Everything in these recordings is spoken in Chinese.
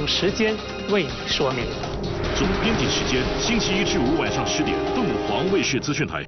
用时间为你说明。 总编辑时间：星期一至五晚上10点，凤凰卫视资讯台。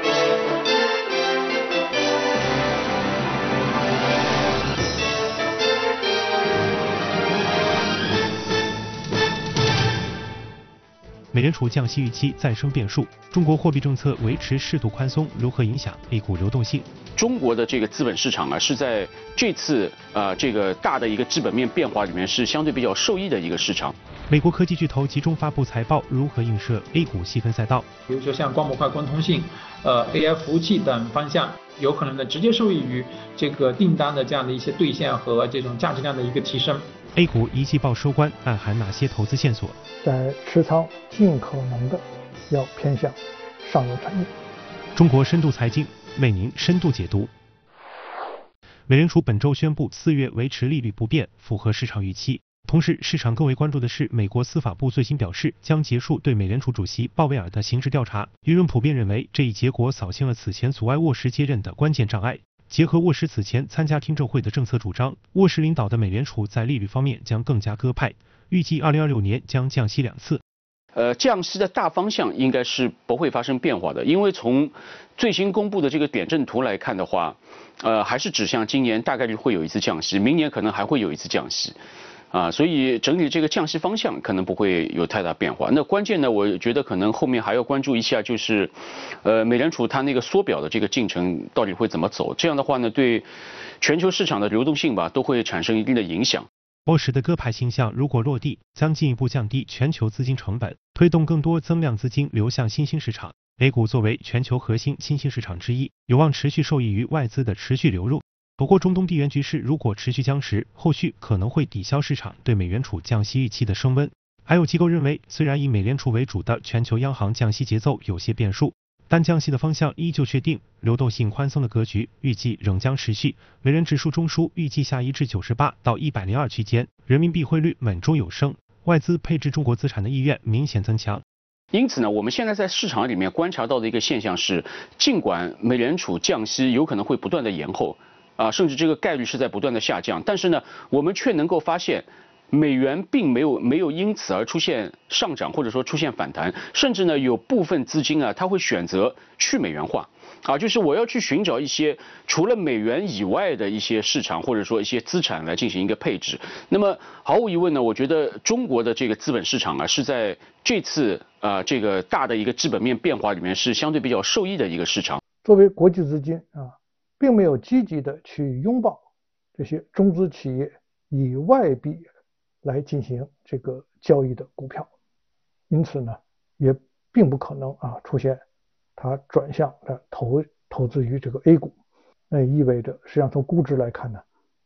美联储降息预期再生变数，中国货币政策维持适度宽松，如何影响 A 股流动性？ 中国的这个资本市场啊，是在这次这个大的一个基本面变化里面是相对比较受益的一个市场。 美国科技巨头集中发布财报，如何映射 A 股细分赛道？ 比如说像光模块、光通信、AI 服务器等方向，有可能呢直接受益于这个订单的这样的一些兑现和这种价值量的一个提升。 A 股一季报收官暗含哪些投资线索？ 在持仓尽可能的要偏向上游产业。 中国深度财经为您深度解读。美联储本周宣布4月维持利率不变，符合市场预期。同时，市场更为关注的是，美国司法部最新表示将结束对美联储主席鲍威尔的刑事调查。舆论普遍认为，这一结果扫清了此前阻碍沃什接任的关键障碍。结合沃什此前参加听证会的政策主张，沃什领导的美联储在利率方面将更加鸽派，预计2026年将降息2次。 降息的大方向应该是不会发生变化的，因为从最新公布的这个点阵图来看的话，还是指向今年大概率会有一次降息，明年可能还会有一次降息。所以整体这个降息方向可能不会有太大变化。那关键呢，我觉得可能后面还要关注一下，就是美联储它那个缩表的这个进程到底会怎么走。这样的话呢，对全球市场的流动性吧，都会产生一定的影响。 沃什的鸽派倾向如果落地，将进一步降低全球资金成本，推动更多增量资金流向新兴市场。A 股作为全球核心新兴市场之一，有望持续受益于外资的持续流入。不过，中东地缘局势如果持续僵持，后续可能会抵消市场对美联储降息预期的升温。还有机构认为，虽然以美联储为主的全球央行降息节奏有些变数，但降息的方向依旧确定，流动性宽松的格局预计仍将持续。美元指数中枢预计下移至98到102区间，人民币汇率稳中有升，外资配置中国资产的意愿明显增强。 因此呢，我们现在在市场里面观察到的一个现象是，尽管美联储降息有可能会不断的延后。甚至这个概率是在不断的下降，但是呢，我们却能够发现，美元并没有因此而出现上涨，或者说出现反弹，甚至呢，有部分资金啊，它会选择去美元化，就是我要去寻找一些除了美元以外的一些市场，或者说一些资产来进行一个配置。那么毫无疑问呢，我觉得中国的这个资本市场啊，是在这次这个大的一个基本面变化里面是相对比较受益的一个市场。 作为国际资金并没有积极的去拥抱这些中资企业以外币来进行这个交易的股票，因此呢，也并不可能出现它转向的投资于这个 A 股，那也意味着实际上从估值来看呢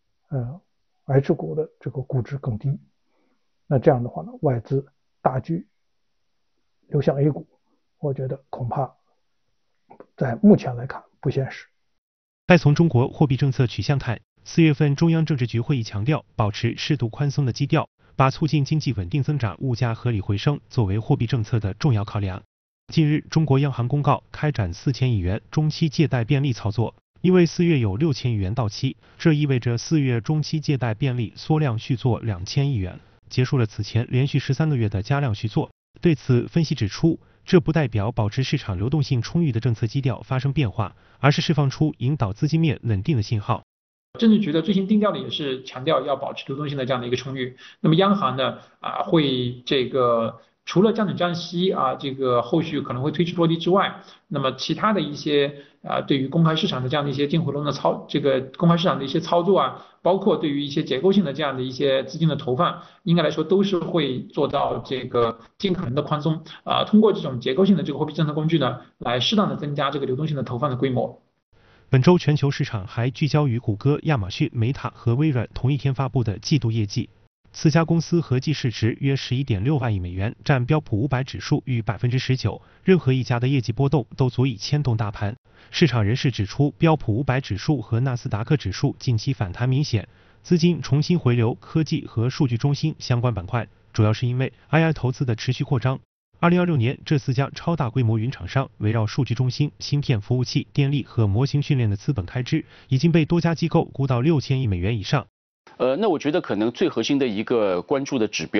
，H 股的这个估值更低，那这样的话呢，外资大举流向 A 股，我觉得恐怕在目前来看不现实。 再从中国货币政策取向看，4月份中央政治局会议强调保持适度宽松的基调，把促进经济稳定增长、物价合理回升作为货币政策的重要考量。近日，中国央行公告开展4000亿元中期借贷便利操作，因为4月有6000亿元到期，这意味着4月中期借贷便利缩量续作2000亿元，结束了此前连续13个月的加量续作。对此，分析指出，这不代表保持市场流动性充裕的政策基调发生变化，而是释放出引导资金面稳定的信号。 政治局的最新定调呢，也是强调要保持流动性的这样的一个充裕。那么央行呢，会这个除了降准降息这个后续可能会推迟落地之外，那么其他的一些对于公开市场的这样的一些净回笼的这个公开市场的一些操作包括对于一些结构性的这样的一些资金的投放，应该来说都是会做到这个尽可能的宽松通过这种结构性的这个货币政策工具呢，来适当的增加这个流动性的投放的规模。 本周全球市场还聚焦于谷歌、亚马逊、美塔和微软同一天发布的季度业绩。4家公司合计市值约11.6万亿美元，占标普500指数逾19%，任何一家的业绩波动都足以牵动大盘。市场人士指出，标普500指数和纳斯达克指数近期反弹明显，资金重新回流科技和数据中心相关板块，主要是因为 AI 投资的持续扩张。2026年，这4家超大规模云厂商围绕数据中心、芯片服务器、电力和模型训练的资本开支，已经被多家机构估到6000亿美元以上。 那我觉得可能最核心的一个关注的指标